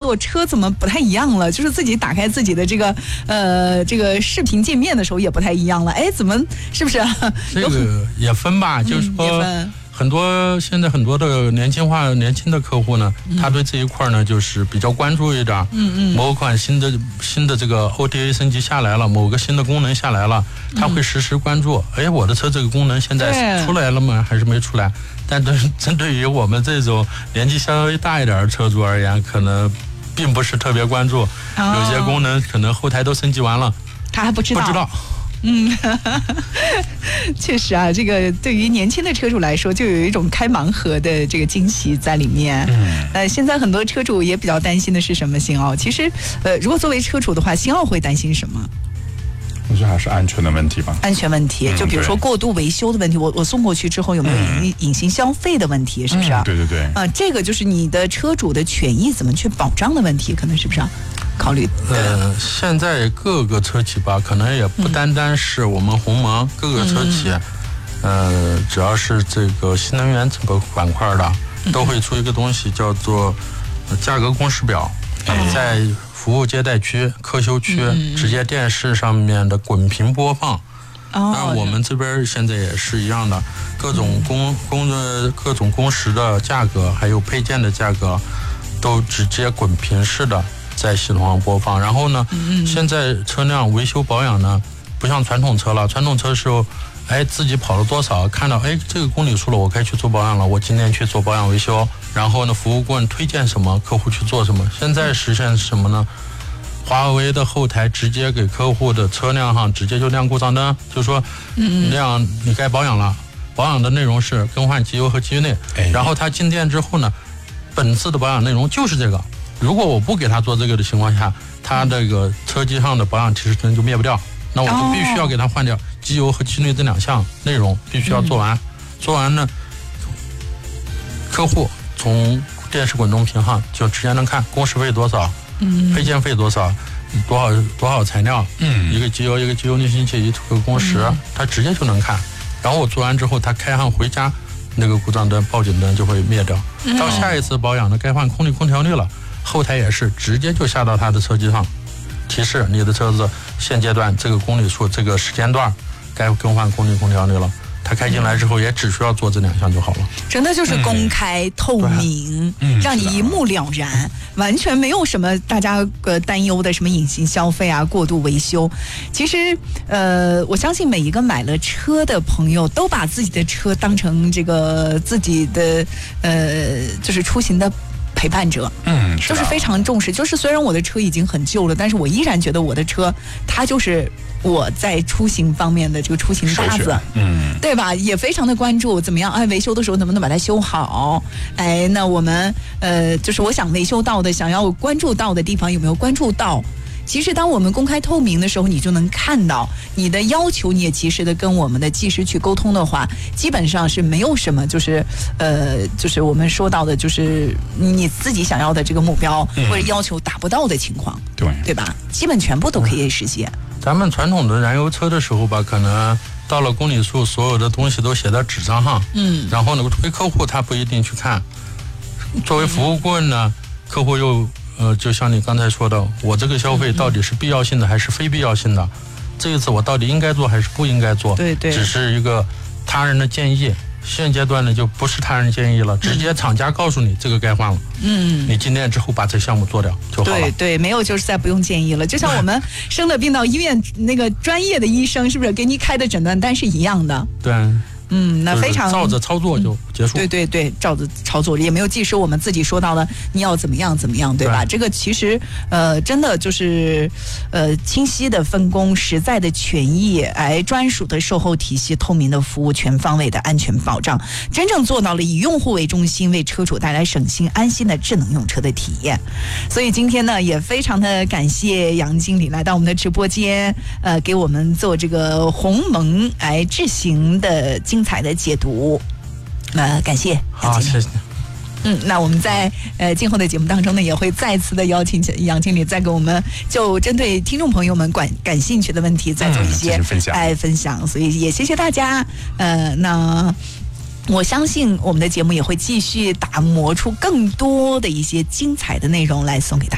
坐车怎么不太一样了？就是自己打开自己的这个视频界面的时候也不太一样了。哎，怎么是不是？ 这个也分吧，就是说。现在很多的年轻的客户呢，他对这一块呢就是比较关注一点。某款新的这个 OTA 升级下来了，某个新的功能下来了，他会实时关注。哎，我的车这个功能现在出来了吗？还是没出来？但针对于我们这种年纪稍微大一点的车主而言，可能并不是特别关注。有些功能可能后台都升级完了， 他还不知道。确实啊，这个对于年轻的车主来说，就有一种开盲盒的这个惊喜在里面。现在很多车主也比较担心的是什么？新奥，其实如果作为车主的话，新奥会担心什么？ 我觉得还是安全的问题吧。 安全问题，就比如说过度维修的问题，我送过去之后有没有隐形消费的问题，是不是？ 对。 这个就是你的车主的权益怎么去保障的问题，可能是不是考虑？ 现在各个车企吧，可能也不单单是我们鸿蒙，各个车企，只要是这个新能源这个板块的，都会出一个东西叫做价格公示表，在服务接待区、客休区直接电视上面的滚屏播放。那我们这边现在也是一样的，各种工时的价格，还有配件的价格，都直接滚屏式的在系统上播放。然后呢，现在车辆维修保养呢，不像传统车了，传统车的时候，自己跑了多少，看到这个公里数了，我该去做保养了，我今天去做保养维修。然后呢，服务顾问推荐什么，客户去做什么。现在实现什么呢？华为的后台直接给客户的车辆上直接就亮故障灯，就说亮你该保养了，保养的内容是更换机油和机油内。然后他进店之后呢，本次的保养内容就是这个。如果我不给他做这个的情况下，他这个车机上的保养提示灯就灭不掉，那我就必须要给他换掉机油和机内这2项内容，必须要做完。做完呢，客户从电视滚动屏上就直接能看工时费多少，配件费多少，多少材料，一个机油逆行器一个工时，他直接就能看。然后我做完之后，他开上回家，那个故障灯、报警灯就会灭掉。到下一次保养呢，该换空调滤了，后台也是直接就下到他的车机上，提示你的车子现阶段这个公里数、这个时间段该更换空调滤了。他开进来之后也只需要做这2项就好了。 真的就是公开透明，让你一目了然，完全没有什么大家担忧的什么隐形消费啊、过度维修。其实我相信每一个买了车的朋友都把自己的车当成这个自己的就是出行的陪伴者，就是非常重视。就是虽然我的车已经很旧了，但是我依然觉得我的车它就是我在出行方面的这个出行搭子，对吧？也非常的关注怎么样，维修的时候能不能把它修好？那我们就是我想维修到的、想要关注到的地方有没有关注到？其实当我们公开透明的时候，你就能看到你的要求，你也及时的跟我们的技师去沟通的话，基本上是没有什么就是我们说到的就是你自己想要的这个目标或者要求达不到的情况，对吧？基本全部都可以实现。 咱们传统的燃油车的时候吧，可能到了公里数，所有的东西都写在纸张上，然后呢，对客户他不一定去看。作为服务顾问呢，客户又就像你刚才说的，我这个消费到底是必要性的还是非必要性的？这一次我到底应该做还是不应该做？ 对， 只是一个他人的建议。现阶段呢，就不是他人建议了，直接厂家告诉你这个该换了。你进店之后把这项目做掉就好了。 对，没有就是再不用建议了。就像我们生了病到医院，那个专业的医生是不是给你开的诊断单是一样的？ 对。 那非常照着操作就结束。 对，照着操作也没有技师我们自己说到了你要怎么样，对吧？这个其实真的就是清晰的分工、实在的权益、专属的售后体系、透明的服务、全方位的安全保障，真正做到了以用户为中心，为车主带来省心安心的智能用车的体验。所以今天呢，也非常的感谢杨经理来到我们的直播间，给我们做这个鸿蒙智行的精彩的解读，感谢。 好，谢谢。 那我们在今后的节目当中呢，也会再次的邀请杨经理再给我们就针对听众朋友们感兴趣的问题再做一些分享，所以也谢谢大家。那我相信我们的节目也会继续打磨出更多的一些精彩的内容来送给大家。